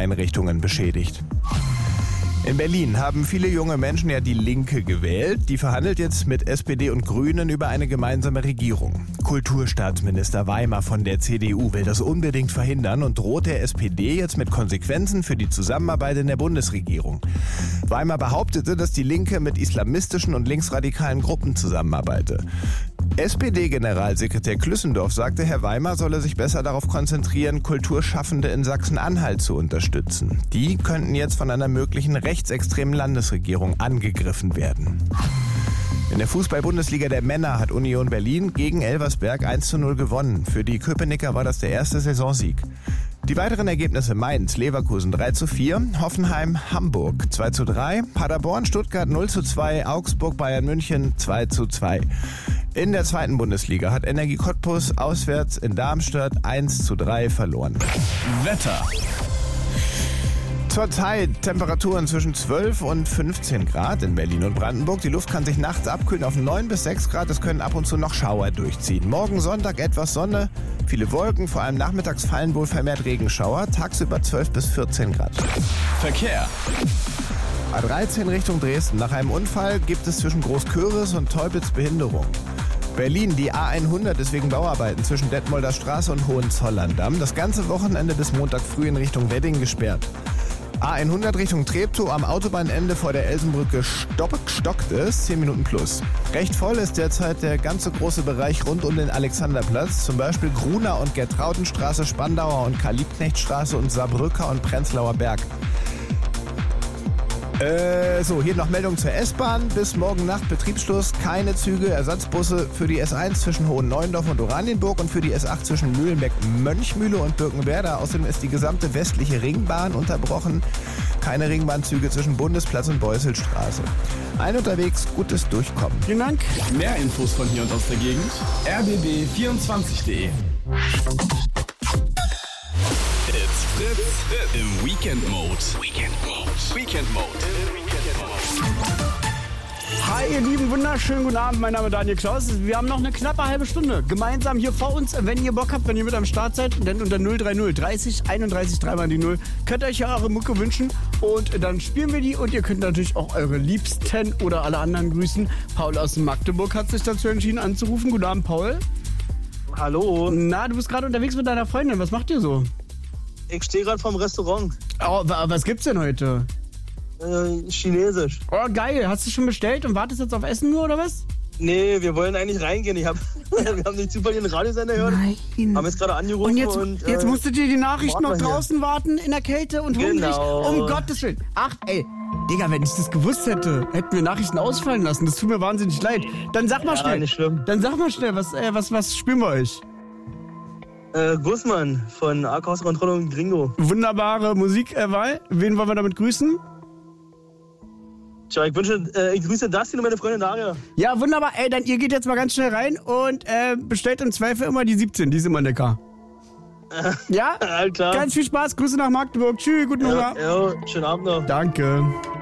Einrichtungen beschädigt. In Berlin haben viele junge Menschen ja die Linke gewählt. Die verhandelt jetzt mit SPD und Grünen über eine gemeinsame Regierung. Kulturstaatsminister Weimer von der CDU will das unbedingt verhindern und droht der SPD jetzt mit Konsequenzen für die Zusammenarbeit in der Bundesregierung. Weimer behauptete, dass die Linke mit islamistischen und linksradikalen Gruppen zusammenarbeite. SPD-Generalsekretär Klüssendorf sagte, Herr Weimer solle sich besser darauf konzentrieren, Kulturschaffende in Sachsen-Anhalt zu unterstützen. Die könnten jetzt von einer möglichen rechtsextremen Landesregierung angegriffen werden. In der Fußball-Bundesliga der Männer hat Union Berlin gegen Elversberg 1:0 gewonnen. Für die Köpenicker war das der erste Saisonsieg. Die weiteren Ergebnisse: Mainz, Leverkusen 3:4, Hoffenheim, Hamburg 2:3, Paderborn, Stuttgart 0:2, Augsburg, Bayern München 2:2. In der zweiten Bundesliga hat Energie Cottbus auswärts in Darmstadt 1:3 verloren. Wetter. Zurzeit Temperaturen zwischen 12 und 15 Grad in Berlin und Brandenburg. Die Luft kann sich nachts abkühlen auf 9 bis 6 Grad. Es können ab und zu noch Schauer durchziehen. Morgen Sonntag etwas Sonne, viele Wolken. Vor allem nachmittags fallen wohl vermehrt Regenschauer. Tagsüber 12 bis 14 Grad. Verkehr. A13 Richtung Dresden. Nach einem Unfall gibt es zwischen Großköris und Teupitz Behinderung. Berlin, die A100 ist wegen Bauarbeiten zwischen Detmolder Straße und Hohenzollern-Damm das ganze Wochenende bis Montag früh in Richtung Wedding gesperrt. A100 Richtung Treptow am Autobahnende vor der Elsenbrücke stockt es, 10 Minuten plus. Recht voll ist derzeit der ganze große Bereich rund um den Alexanderplatz, zum Beispiel Gruner und Gertraudenstraße, Spandauer und Karl-Liebknecht-Straße und Saarbrücker und Prenzlauer Berg. Hier noch Meldung zur S-Bahn. Bis morgen Nacht Betriebsschluss. Keine Züge, Ersatzbusse für die S1 zwischen Hohen-Neuendorf und Oranienburg und für die S8 zwischen Mühlenbeck-Mönchmühle und Birkenwerder. Außerdem ist die gesamte westliche Ringbahn unterbrochen. Keine Ringbahnzüge zwischen Bundesplatz und Beusselstraße. Ein unterwegs, gutes Durchkommen. Vielen Dank. Mehr Infos von hier und aus der Gegend. rbb24.de. It's Fritz im Weekend Mode. Hi ihr Lieben, wunderschönen guten Abend, mein Name ist Daniel Klaus. Wir haben noch eine knappe halbe Stunde gemeinsam hier vor uns. Wenn ihr Bock habt, wenn ihr mit am Start seid, dann unter 030 30 31 3 mal die 0, könnt ihr euch ja eure Mucke wünschen und dann spielen wir die und ihr könnt natürlich auch eure Liebsten oder alle anderen grüßen. Paul aus Magdeburg hat sich dazu entschieden anzurufen. Guten Abend, Paul. Hallo. Na, du bist gerade unterwegs mit deiner Freundin, was macht ihr so? Ich stehe gerade vorm Restaurant. Oh, was gibt's denn heute? Chinesisch. Oh, geil. Hast du schon bestellt und wartest jetzt auf Essen nur, oder was? Nee, wir wollen eigentlich reingehen. Wir haben nicht zufällig den Radiosender gehört. Nein. Haben jetzt gerade angerufen. Und jetzt musstet ihr die Nachrichten noch draußen warten, in der Kälte und hungrig. Um Gottes Willen. Ach, ey. Digga, wenn ich das gewusst hätte, hätten wir Nachrichten ausfallen lassen. Das tut mir wahnsinnig leid. Dann sag mal schnell. Nicht schlimm. Dann sag mal schnell, was spielen wir euch? Gussmann von AK-Kontrolle und Gringo. Wunderbare Musikwahl. Wen wollen wir damit grüßen? Tja, ich grüße Dustin und meine Freundin Daria. Ja, wunderbar. Ey, dann ihr geht jetzt mal ganz schnell rein und bestellt im Zweifel immer die 17. Die ist immer lecker. Ja? Alles klar. Ganz viel Spaß. Grüße nach Magdeburg. Tschüss, guten Hunger. Ja, schönen Abend noch. Danke.